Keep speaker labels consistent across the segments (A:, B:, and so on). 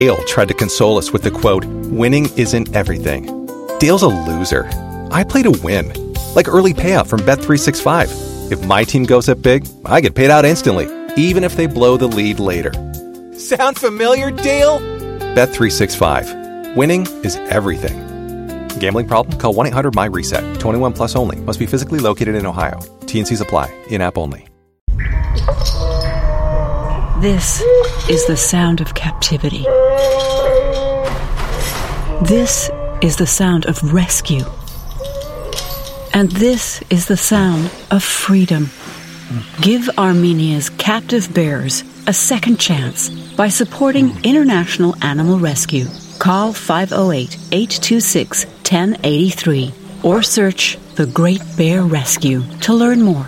A: Dale tried to console us with the quote, "Winning isn't everything." Dale's a loser. I play to win, like early payout from Bet365. If my team goes up big, I get paid out instantly, even if they blow the lead later. Sound familiar, Dale? Bet365. Winning is everything. Gambling problem? Call 1-800-MY-RESET. 21 plus only. Must be physically located in Ohio. T&Cs apply. In-app only.
B: This is the sound of captivity. This is the sound of rescue. And this is the sound of freedom. Give Armenia's captive bears a second chance by supporting International Animal Rescue. Call 508-826-1083 or search The Great Bear Rescue to learn more.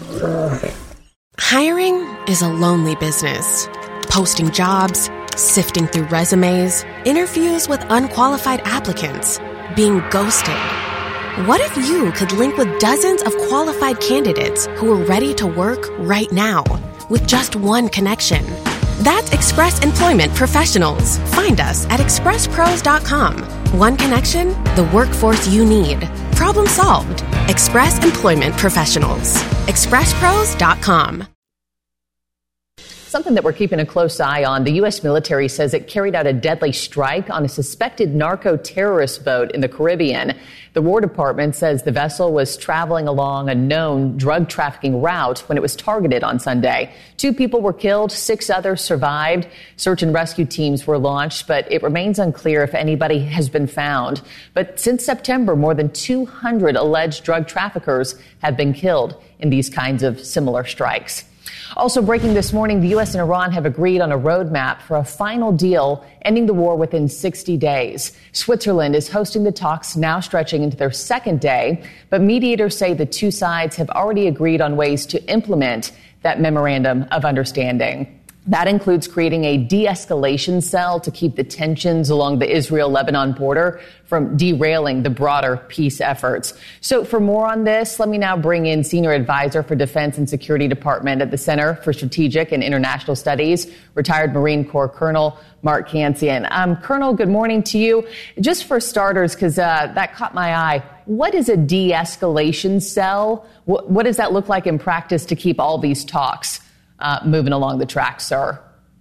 C: Hiring is a lonely business. Posting jobs, sifting through resumes, interviews with unqualified applicants, being ghosted. What if you could link with dozens of qualified candidates who are ready to work right now with just one connection? That's Express Employment Professionals. Find us at expresspros.com. One connection, the workforce you need. Problem solved. Express Employment Professionals. expresspros.com.
D: Something that we're keeping a close eye on. The U.S. military says it carried out a deadly strike on a suspected narco-terrorist boat in the Caribbean. The War Department says the vessel was traveling along a known drug trafficking route when it was targeted on Sunday. 2 people were killed, 6 others survived. Search and rescue teams were launched, but it remains unclear if anybody has been found. But since September, more than 200 alleged drug traffickers have been killed in these kinds of similar strikes. Also breaking this morning, the U.S. and Iran have agreed on a roadmap for a final deal ending the war within 60 days. Switzerland is hosting the talks, now stretching into their second day. But mediators say the two sides have already agreed on ways to implement that memorandum of understanding. That includes creating a de-escalation cell to keep the tensions along the Israel-Lebanon border from derailing the broader peace efforts. So for more on this, let me now bring in Senior Advisor for Defense and Security Department at the Center for Strategic and International Studies, retired Marine Corps Colonel Mark Cancian. Colonel, good morning to you. Just for starters, because that caught my eye, what is a de-escalation cell? What does that look like in practice to keep all these talks moving along the track, sir?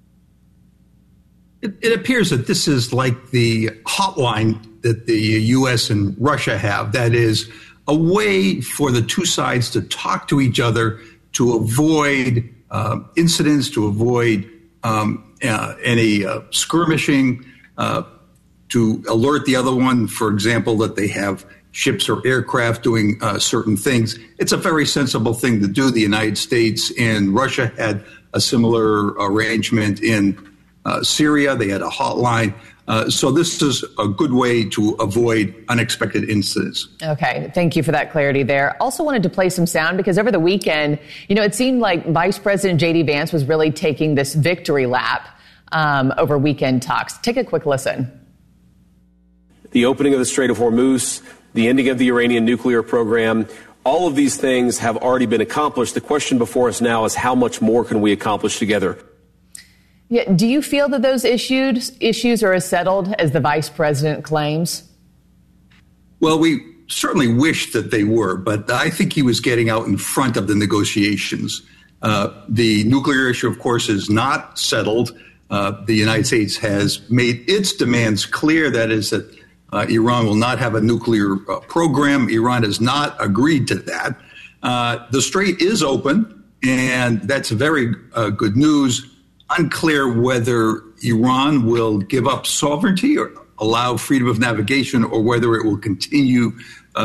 E: It appears that this is like the hotline that the U.S. and Russia have. That is a way for the two sides to talk to each other, to avoid incidents, to avoid any skirmishing, to alert the other one, for example, that they have ships or aircraft doing certain things. It's a very sensible thing to do. The United States and Russia had a similar arrangement in Syria. They had a hotline. So this is a good way to avoid unexpected incidents. Okay.
D: Thank you for that clarity there. Also wanted to play some sound because over the weekend, it seemed like Vice President J.D. Vance was really taking this victory lap over weekend talks. Take a quick listen.
F: The opening of the Strait of Hormuz, the ending of the Iranian nuclear program, all of these things have already been accomplished. The question before us now is how much more can we accomplish together?
D: Yeah, do you feel that those issues are as settled as the vice president claims?
E: Well, we certainly wish that they were, but I think he was getting out in front of the negotiations. The nuclear issue, of course, is not settled. The United States has made its demands clear. That is that Iran will not have a nuclear program. Iran has not agreed to that. The Strait is open, and that's very good news. Unclear whether Iran will give up sovereignty or allow freedom of navigation, or whether it will continue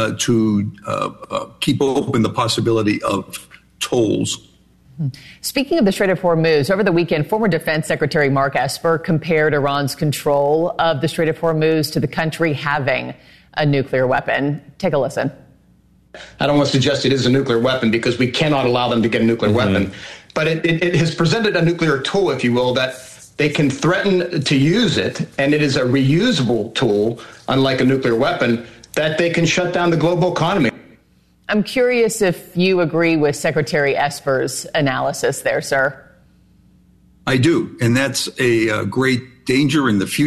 E: to keep open the possibility of tolls.
D: Speaking of the Strait of Hormuz, over the weekend, former Defense Secretary Mark Esper compared Iran's control of the Strait of Hormuz to the country having a nuclear weapon. Take a listen.
G: I don't want to suggest it is a nuclear weapon because we cannot allow them to get a nuclear weapon. But it has presented a nuclear tool, if you will, that they can threaten to use it, and it is a reusable tool, unlike a nuclear weapon, that they can shut down the global economy.
D: I'm curious if you agree with Secretary Esper's analysis there, sir.
E: I do, and that's a great danger in the future.